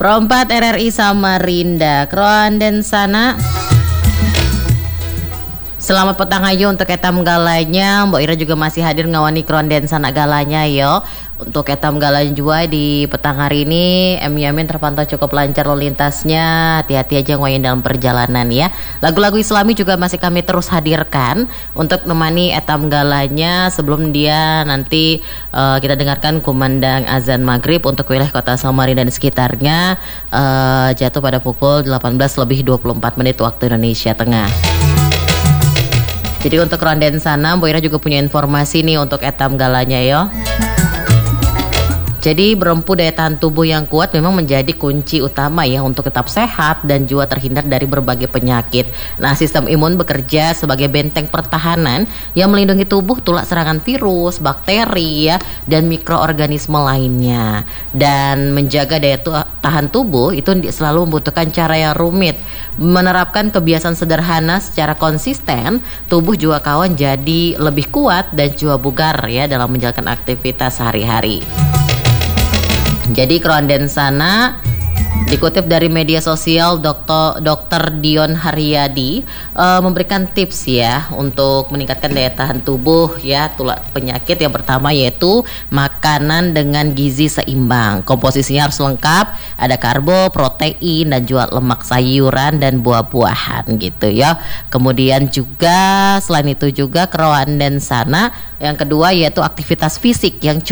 Pro 4 RRI Samarinda, Kroanden sana. Selamat petang ayo untuk etam galanya. Mbak Ira juga masih hadir ngawani Kroanden sana galanya yo. Untuk etam galanya juga di petang hari ini Yamin terpantau cukup lancar lalu lintasnya. Hati-hati aja ngoyin dalam perjalanan ya. Lagu-lagu Islami juga masih kami terus hadirkan untuk menemani etam galanya sebelum dia nanti kita dengarkan kumandang azan maghrib untuk wilayah kota Samarinda dan sekitarnya jatuh pada pukul 18:24 waktu Indonesia Tengah. Jadi untuk Kroanden sana, Mbak Ira juga punya informasi nih untuk etam galanya yo. Jadi berempu daya tahan tubuh yang kuat memang menjadi kunci utama ya untuk tetap sehat dan juga terhindar dari berbagai penyakit. Nah, sistem imun bekerja sebagai benteng pertahanan yang melindungi tubuh tulak serangan virus, bakteri ya, dan mikroorganisme lainnya. Dan menjaga daya tahan tubuh itu selalu membutuhkan cara yang rumit. Menerapkan kebiasaan sederhana secara konsisten, tubuh juga kawan jadi lebih kuat dan juga bugar ya dalam menjalankan aktivitas sehari-hari. Jadi Kroanden sana dikutip dari media sosial Dr. Dion Haryadi memberikan tips ya untuk meningkatkan daya tahan tubuh ya tulak penyakit. Yang pertama yaitu makanan dengan gizi seimbang. Komposisinya harus lengkap, ada karbo, protein dan juga lemak sayuran dan buah-buahan gitu ya. Kemudian juga selain itu juga Kroanden sana yang kedua yaitu aktivitas fisik yang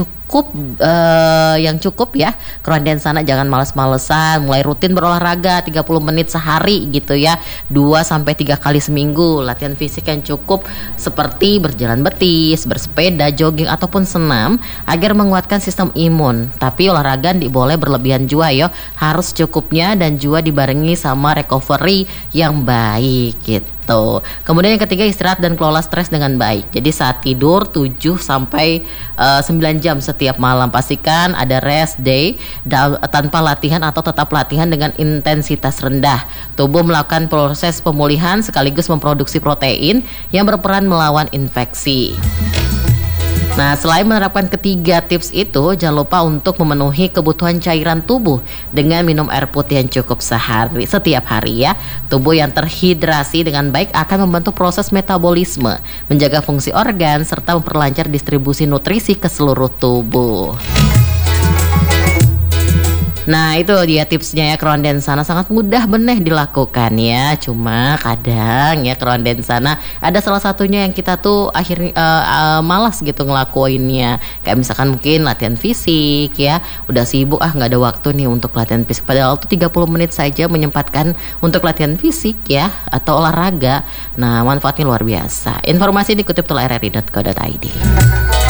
cukup ya. Kroanden sana jangan males-malesan, mulai rutin berolahraga 30 menit sehari gitu ya, 2-3 kali seminggu. Latihan fisik yang cukup seperti berjalan betis, bersepeda, jogging ataupun senam agar menguatkan sistem imun. Tapi olahraga tidak boleh berlebihan juga yo, harus cukupnya dan juga dibarengi sama recovery yang baik gitu. Kemudian yang ketiga istirahat dan kelola stres dengan baik. Jadi saat tidur 7-9 jam setiap malam. Pastikan ada rest day tanpa latihan atau tetap latihan dengan intensitas rendah. Tubuh melakukan proses pemulihan sekaligus memproduksi protein yang berperan melawan infeksi. Nah, selain menerapkan ketiga tips itu, jangan lupa untuk memenuhi kebutuhan cairan tubuh dengan minum air putih yang cukup setiap hari ya. Tubuh yang terhidrasi dengan baik akan membantu proses metabolisme, menjaga fungsi organ serta memperlancar distribusi nutrisi ke seluruh tubuh. Nah itu dia tipsnya ya Kroanden sana, sangat mudah bener dilakukan ya. Cuma kadang ya Kroanden sana ada salah satunya yang kita tuh akhirnya malas gitu ngelakuinnya. Kayak misalkan mungkin latihan fisik ya, udah sibuk nggak ada waktu nih untuk latihan fisik. Padahal tuh 30 menit saja menyempatkan untuk latihan fisik ya atau olahraga. Nah manfaatnya luar biasa. Informasi dikutip oleh rri.co.id.